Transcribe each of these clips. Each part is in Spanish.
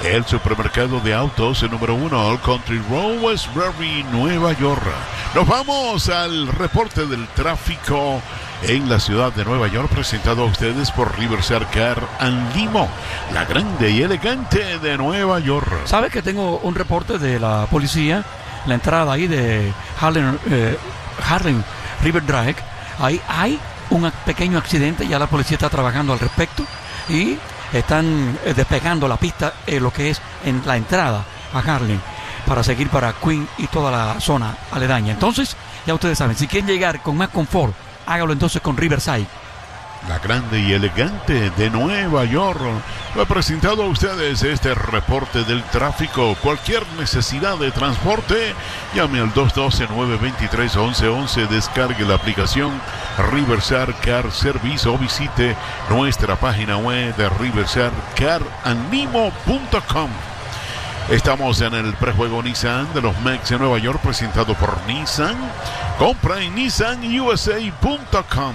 el supermercado de autos, el número 1, Old Country Road, Westbury, Nueva York. Nos vamos al reporte del tráfico en la ciudad de Nueva York, presentado a ustedes por Riverside Car and Limo, la grande y elegante de Nueva York. ¿Sabe que tengo un reporte de la policía? La entrada ahí de Harlem River Drive, ahí hay un pequeño accidente, ya la policía está trabajando al respecto y están despegando la pista, lo que es en la entrada a Harlem, para seguir para Queen y toda la zona aledaña. Entonces, ya ustedes saben, si quieren llegar con más confort, hágalo entonces con Riverside. La grande y elegante de Nueva York. Lo he presentado a ustedes este reporte del tráfico. Cualquier necesidad de transporte, llame al 212-923-1111, descargue la aplicación Riverside Car Service o visite nuestra página web de riversidecarandlimo.com. Estamos en el prejuego Nissan de los Mex en Nueva York, presentado por Nissan. Compra en nissanusa.com.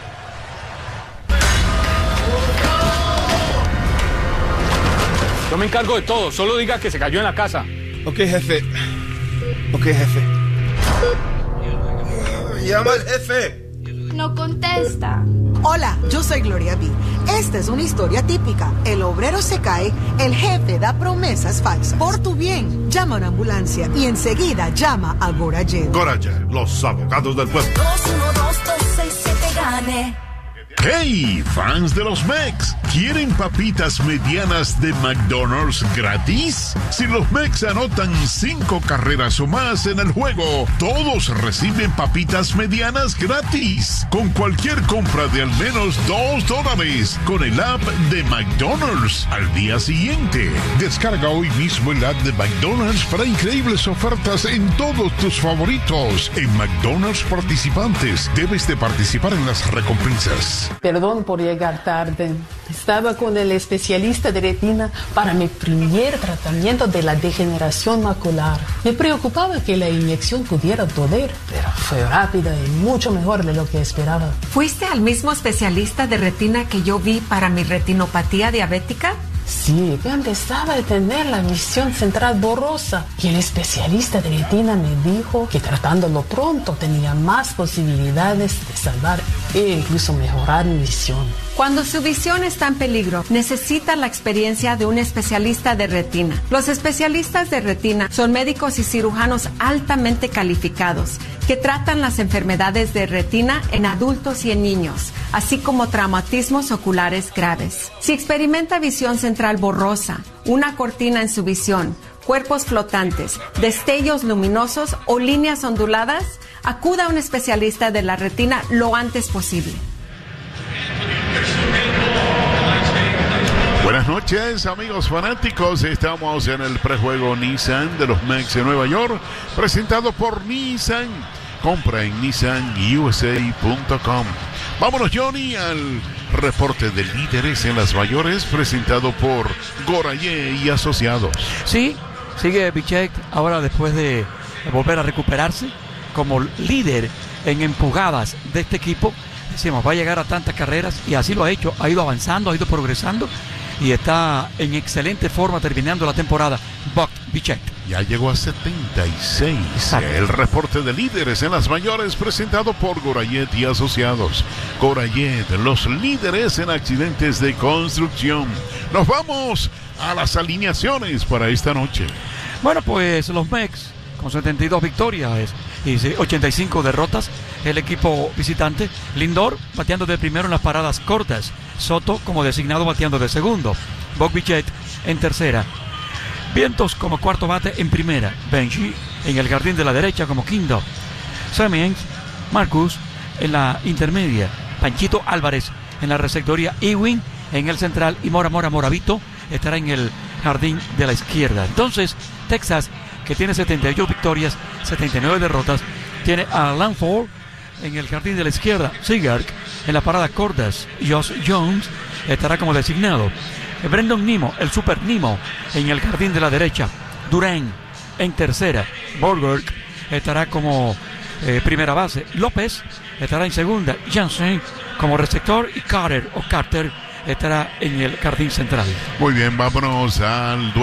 Yo me encargo de todo, solo diga que se cayó en la casa. Ok, jefe. Llama al jefe. No contesta. Hola, yo soy Gloria B. Esta es una historia típica. El obrero se cae, el jefe da promesas falsas. Por tu bien, llama a una ambulancia y enseguida llama a Gorajet. Gorajet, los abogados del pueblo. 212-677-GANE. ¡Hey, fans de los Mex! ¿Quieren papitas medianas de McDonald's gratis? Si los Mex anotan 5 carreras o más en el juego, todos reciben papitas medianas gratis. Con cualquier compra de al menos $2 con el app de McDonald's al día siguiente. Descarga hoy mismo el app de McDonald's para increíbles ofertas en todos tus favoritos. En McDonald's participantes, debes de participar en las recompensas. Perdón por llegar tarde. Estaba con el especialista de retina para mi primer tratamiento de la degeneración macular. Me preocupaba que la inyección pudiera doler, pero fue rápida y mucho mejor de lo que esperaba. ¿Fuiste al mismo especialista de retina que yo vi para mi retinopatía diabética? Sí, que empezaba a tener la visión central borrosa y el especialista de retina me dijo que tratándolo pronto tenía más posibilidades de salvar e incluso mejorar mi visión. Cuando su visión está en peligro, necesita la experiencia de un especialista de retina. Los especialistas de retina son médicos y cirujanos altamente calificados que tratan las enfermedades de retina en adultos y en niños, así como traumatismos oculares graves. Si experimenta visión central borrosa, una cortina en su visión, cuerpos flotantes, destellos luminosos o líneas onduladas, acuda a un especialista de la retina lo antes posible. Buenas noches, amigos fanáticos. Estamos en el prejuego Nissan de los Mex de Nueva York, presentado por Nissan. Compra en nissanusa.com. Vámonos, Johnny, al reporte de líderes en las mayores, presentado por Gorajet y Asociados. Sí, sigue Bichek ahora después de volver a recuperarse como líder en empujadas de este equipo. Decíamos, va a llegar a tantas carreras y así lo ha hecho, ha ido avanzando, ha ido progresando y está en excelente forma terminando la temporada. Buck Bichek ya llegó a 76. Exacto. El reporte de líderes en las mayores, presentado por Gorajet y Asociados. Gorajet, los líderes en accidentes de construcción. Nos vamos a las alineaciones para esta noche. Bueno, pues los Mex con 72 victorias y 85 derrotas. El equipo visitante, Lindor bateando de primero en las paradas cortas, Soto como designado bateando de segundo, Buck Bichek en tercera, Vientos como cuarto bate en primera, Benji en el jardín de la derecha como quinto, Semien, Marcus en la intermedia, Panchito Álvarez en la receptoría, Ewing en el central y Moravito estará en el jardín de la izquierda. Entonces, Texas, que tiene 78 victorias, 79 derrotas, tiene a Lanford en el jardín de la izquierda, Seagark en la parada cortas, Josh Jones estará como designado, Brendan Nimmo, el Super Nimmo en el jardín de la derecha, Durán en tercera, Borgert estará como primera base, López estará en segunda, Jansen como receptor y Carter estará en el jardín central. Muy bien, vámonos al